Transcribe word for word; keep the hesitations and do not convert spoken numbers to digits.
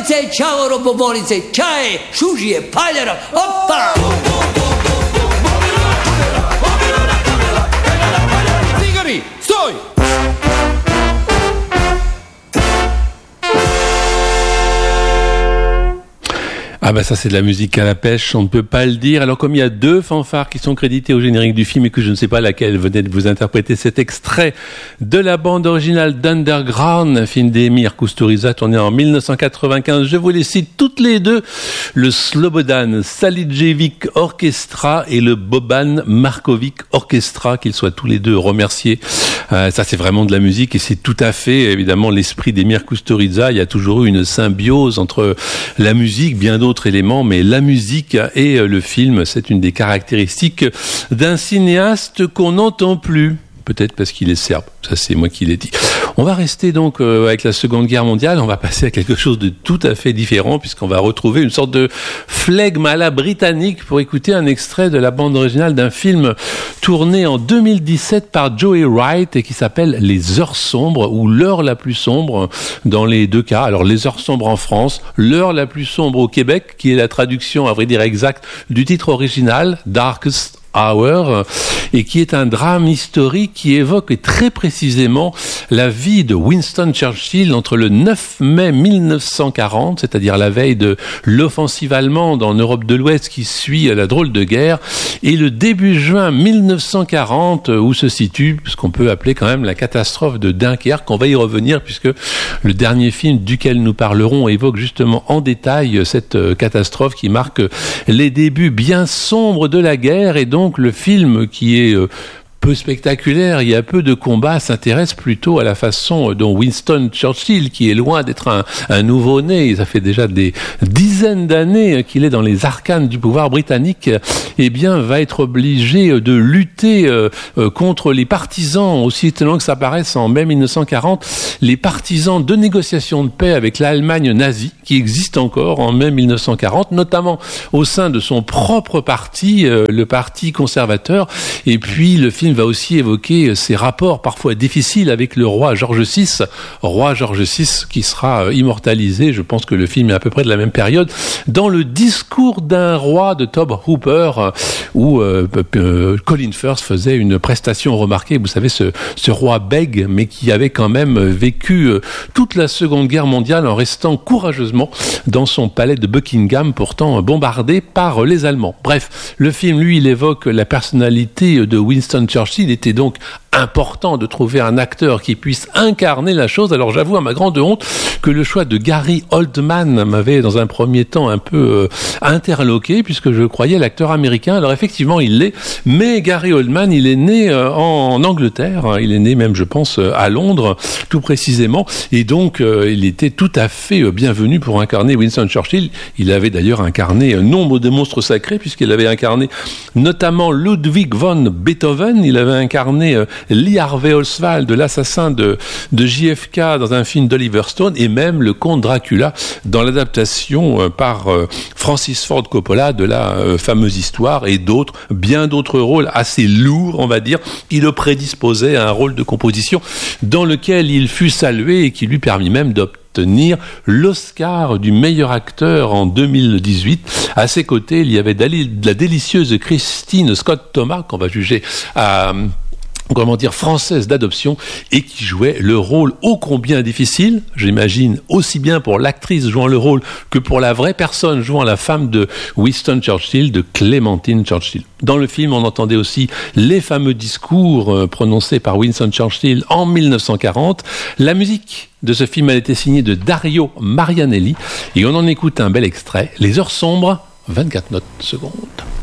Poliței, ceau, robo poliței, ceae, șușie, paleră, oppa! Zingari, stai! Ah bah ça c'est de la musique à la pêche, on ne peut pas le dire. Alors comme il y a deux fanfares qui sont créditées au générique du film et que je ne sais pas laquelle venait de vous interpréter cet extrait de la bande originale d'Underground, un film d'Emir Kusturica tourné en dix-neuf cent quatre-vingt-quinze, je vous les cite toutes les deux, le Slobodan Salijevic Orchestra et le Boban Markovic Orchestra, qu'ils soient tous les deux remerciés. Euh, ça c'est vraiment de la musique et c'est tout à fait évidemment l'esprit d'Emir Kusturica. Il y a toujours eu une symbiose entre la musique, bien d'autres éléments, mais la musique et le film, c'est une des caractéristiques d'un cinéaste qu'on n'entend plus. Peut-être parce qu'il est serbe, ça c'est moi qui l'ai dit. On va rester donc euh, avec la Seconde Guerre mondiale, on va passer à quelque chose de tout à fait différent puisqu'on va retrouver une sorte de flegme à la britannique pour écouter un extrait de la bande originale d'un film tourné en deux mille dix-sept par Joey Wright et qui s'appelle Les Heures Sombres ou L'Heure la plus sombre dans les deux cas. Alors Les Heures Sombres en France, L'Heure la plus sombre au Québec qui est la traduction à vrai dire exacte du titre original, Darkest Hour, et qui est un drame historique qui évoque très précisément la vie de Winston Churchill entre le neuf mai dix-neuf cent quarante, c'est-à-dire la veille de l'offensive allemande en Europe de l'Ouest qui suit la drôle de guerre, et le début juin dix-neuf cent quarante où se situe ce qu'on peut appeler quand même la catastrophe de Dunkerque. On va y revenir puisque le dernier film duquel nous parlerons évoque justement en détail cette catastrophe qui marque les débuts bien sombres de la guerre. Et donc Donc le film qui est euh, peu spectaculaire, il y a peu de combats, s'intéresse plutôt à la façon dont Winston Churchill, qui est loin d'être un, un nouveau-né, ça fait déjà des dizaines d'années qu'il est dans les arcanes du pouvoir britannique, eh bien, va être obligé de lutter euh, euh, contre les partisans, aussi étonnant que ça paraisse en mai dix-neuf cent quarante, les partisans de négociations de paix avec l'Allemagne nazie, qui existe encore en mai dix-neuf cent quarante, notamment au sein de son propre parti, euh, le Parti conservateur, et puis le film va aussi évoquer ses rapports parfois difficiles avec le roi George six, roi George six qui sera immortalisé, je pense que le film est à peu près de la même période, dans le discours d'un roi de Tobe Hooper, où euh, euh, Colin Firth faisait une prestation remarquée, vous savez, ce, ce roi bègue, mais qui avait quand même vécu euh, toute la Seconde Guerre mondiale en restant courageusement dans son palais de Buckingham, pourtant bombardé par les Allemands. Bref, le film, lui, il évoque la personnalité de Winston Churchill. Il était donc important de trouver un acteur qui puisse incarner la chose. Alors j'avoue à ma grande honte que le choix de Gary Oldman m'avait dans un premier temps un peu euh, interloqué puisque je croyais l'acteur américain. Alors effectivement il l'est, mais Gary Oldman il est né euh, en, en Angleterre, hein. Il est né même je pense à Londres tout précisément et donc euh, il était tout à fait euh, bienvenu pour incarner Winston Churchill. Il avait d'ailleurs incarné euh, nombre de monstres sacrés puisqu'il avait incarné notamment Ludwig von Beethoven, il avait incarné euh, Lee Harvey Oswald, l'assassin de, de J F K dans un film d'Oliver Stone, et même le comte Dracula dans l'adaptation euh, par euh, Francis Ford Coppola de la euh, fameuse histoire, et d'autres, bien d'autres rôles assez lourds, on va dire, qui le prédisposaient à un rôle de composition dans lequel il fut salué et qui lui permit même d'obtenir l'Oscar du meilleur acteur en deux mille dix-huit. À ses côtés, il y avait la délicieuse Christine Scott Thomas, qu'on va juger à comment dire, française d'adoption, et qui jouait le rôle ô combien difficile, j'imagine, aussi bien pour l'actrice jouant le rôle que pour la vraie personne jouant la femme de Winston Churchill, de Clémentine Churchill. Dans le film, on entendait aussi les fameux discours euh, prononcés par Winston Churchill en dix-neuf cent quarante. La musique de ce film a été signée de Dario Marianelli, et on en écoute un bel extrait, Les Heures Sombres, vingt-quatre notes secondes.